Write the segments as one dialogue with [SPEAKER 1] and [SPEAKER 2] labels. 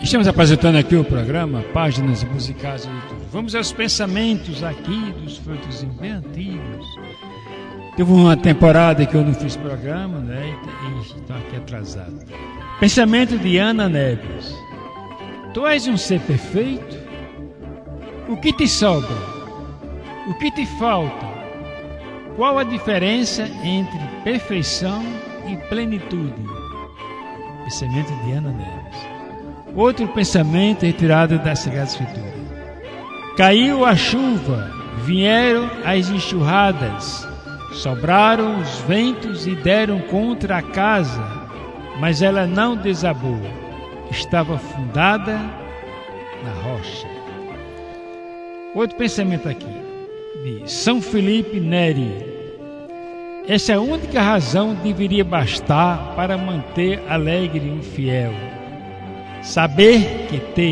[SPEAKER 1] Estamos apresentando aqui o programa Páginas Musicais do YouTube. Vamos aos pensamentos aqui dos frutos bem antigos. Teve uma temporada que eu não fiz programa, né? E estou aqui atrasado. Pensamento de Ana Neves. Tu és um ser perfeito? O que te sobra? O que te falta? Qual a diferença entre perfeição e plenitude? Pensamento de Ana Neves. Outro pensamento retirado da Sagrada Escritura. Caiu a chuva, vieram as enxurradas, sobraram os ventos e deram contra a casa, mas ela não desabou, estava fundada na rocha. Outro pensamento aqui, de São Felipe Neri. Essa única razão deveria bastar para manter alegre um fiel. Saber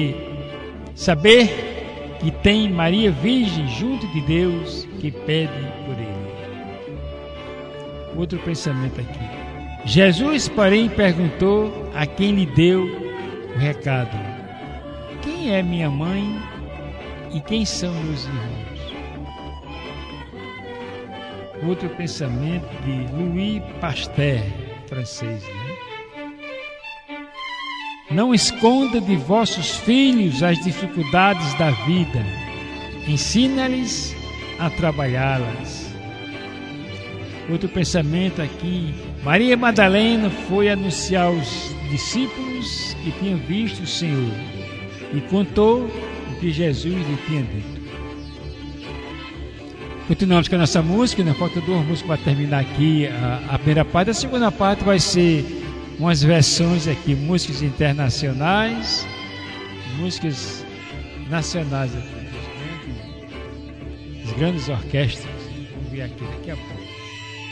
[SPEAKER 1] que tem Maria Virgem junto de Deus que pede por ele. Outro pensamento aqui. Jesus, porém, perguntou a quem lhe deu o recado: quem é minha mãe e quem são meus irmãos? Outro pensamento de Louis Pasteur, francês, né? Não esconda de vossos filhos as dificuldades da vida. Ensina-lhes a trabalhá-las. Outro pensamento aqui. Maria Madalena foi anunciar aos discípulos que tinham visto o Senhor e contou o que Jesus lhe tinha dito. Continuamos com a nossa música. Ainda falta 2 músicas para terminar aqui a primeira parte. A segunda parte vai ser umas versões aqui, músicas internacionais, músicas nacionais aqui, das grandes orquestras. Vamos ver aqui daqui a pouco.